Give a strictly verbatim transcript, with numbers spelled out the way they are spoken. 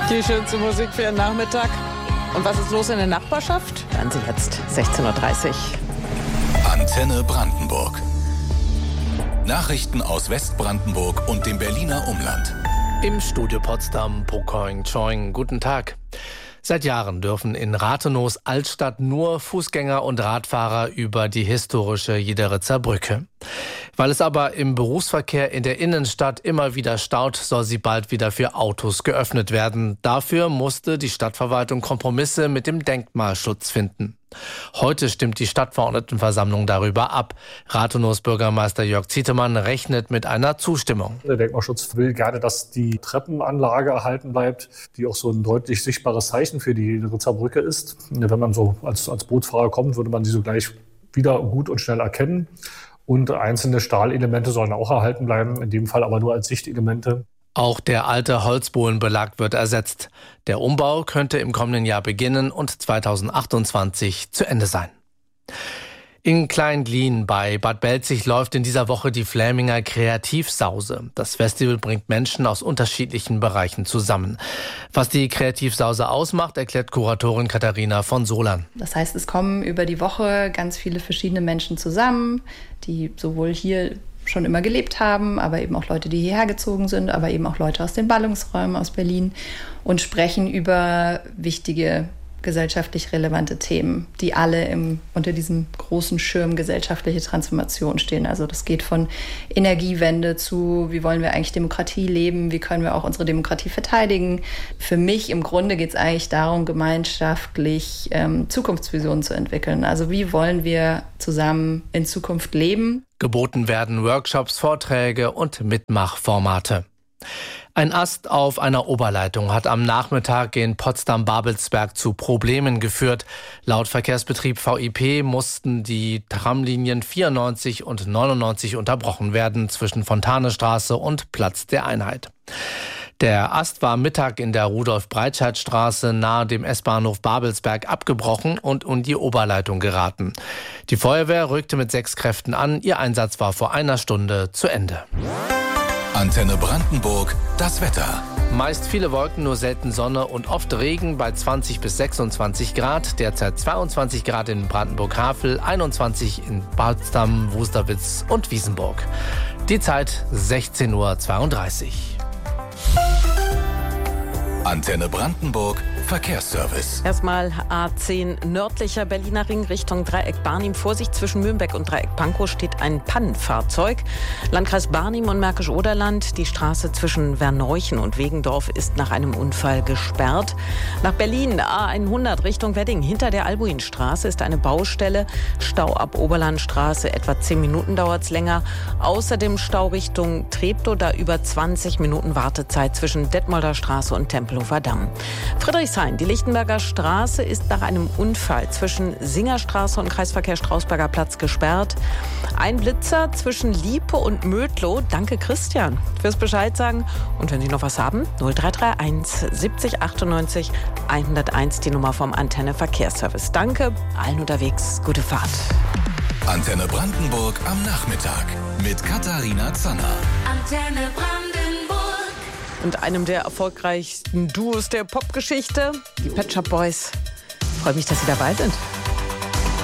Die schönste Musik für den Nachmittag. Und was ist los in der Nachbarschaft? Hören Sie jetzt sechzehn Uhr dreißig. Antenne Brandenburg. Nachrichten aus Westbrandenburg und dem Berliner Umland. Im Studio Potsdam, Pokoing Choing. Guten Tag. Seit Jahren dürfen in Rathenows Altstadt nur Fußgänger und Radfahrer über die historische Jederitzer Brücke. Weil es aber im Berufsverkehr in der Innenstadt immer wieder staut, soll sie bald wieder für Autos geöffnet werden. Dafür musste die Stadtverwaltung Kompromisse mit dem Denkmalschutz finden. Heute stimmt die Stadtverordnetenversammlung darüber ab. Rathenows Bürgermeister Jörg Zietemann rechnet mit einer Zustimmung. Der Denkmalschutz will gerne, dass die Treppenanlage erhalten bleibt, die auch so ein deutlich sichtbares Zeichen für die Jederitzer Brücke ist. Wenn man so als, als Bootsfahrer kommt, würde man sie so gleich wieder gut und schnell erkennen. Und einzelne Stahlelemente sollen auch erhalten bleiben, in dem Fall aber nur als Sichtelemente. Auch der alte Holzbohlenbelag wird ersetzt. Der Umbau könnte im kommenden Jahr beginnen und zweitausendachtundzwanzig zu Ende sein. In Klein-Glien bei Bad Belzig läuft in dieser Woche die Fläminger Kreativsause. Das Festival bringt Menschen aus unterschiedlichen Bereichen zusammen. Was die Kreativsause ausmacht, erklärt Kuratorin Katharina von Solern. Das heißt, es kommen über die Woche ganz viele verschiedene Menschen zusammen, die sowohl hier schon immer gelebt haben, aber eben auch Leute, die hierher gezogen sind, aber eben auch Leute aus den Ballungsräumen aus Berlin und sprechen über wichtige gesellschaftlich relevante Themen, die alle im, unter diesem großen Schirm gesellschaftliche Transformation stehen. Also das geht von Energiewende zu, wie wollen wir eigentlich Demokratie leben, wie können wir auch unsere Demokratie verteidigen. Für mich im Grunde geht es eigentlich darum, gemeinschaftlich ähm, Zukunftsvisionen zu entwickeln. Also wie wollen wir zusammen in Zukunft leben? Geboten werden Workshops, Vorträge und Mitmachformate. Ein Ast auf einer Oberleitung hat am Nachmittag in Potsdam-Babelsberg zu Problemen geführt. Laut Verkehrsbetrieb V I P mussten die Tramlinien vierundneunzig und neunundneunzig unterbrochen werden zwischen Fontanestraße und Platz der Einheit. Der Ast war Mittag in der Rudolf-Breitscheid-Straße nahe dem S-Bahnhof Babelsberg abgebrochen und um die Oberleitung geraten. Die Feuerwehr rückte mit sechs Kräften an. Ihr Einsatz war vor einer Stunde zu Ende. Antenne Brandenburg, das Wetter. Meist viele Wolken, nur selten Sonne und oft Regen bei zwanzig bis sechsundzwanzig Grad. Derzeit zweiundzwanzig Grad in Brandenburg-Havel, einundzwanzig in Potsdam, Wusterwitz und Wiesenburg. Die Zeit sechzehn Uhr zweiunddreißig. Antenne Brandenburg, Verkehrsservice. Erstmal A zehn nördlicher Berliner Ring Richtung Dreieck Barnim. Vorsicht, zwischen Mürnberg und Dreieck Pankow steht ein Pannenfahrzeug. Landkreis Barnim und Märkisch-Oderland. Die Straße zwischen Werneuchen und Wegendorf ist nach einem Unfall gesperrt. Nach Berlin A hundert Richtung Wedding. Hinter der Albuinstraße ist eine Baustelle. Stau ab Oberlandstraße. Etwa zehn Minuten dauert es länger. Außerdem Stau Richtung Treptow. Da über zwanzig Minuten Wartezeit zwischen Detmolder Straße und Tempelhofer Damm. Friedrichshain. Die Lichtenberger Straße ist nach einem Unfall zwischen Singerstraße und Kreisverkehr Strausberger Platz gesperrt. Ein Blitzer zwischen Liepe und Mödlow. Danke, Christian, fürs Bescheid sagen. Und wenn Sie noch was haben, null drei drei eins siebzig achtundneunzig hunderteins, die Nummer vom Antenne Verkehrsservice. Danke, allen unterwegs. Gute Fahrt. Antenne Brandenburg am Nachmittag mit Katharina Zanner. Antenne Brandenburg. Und einem der erfolgreichsten Duos der Popgeschichte, die Pet Shop Boys. Ich freue mich, dass Sie dabei sind.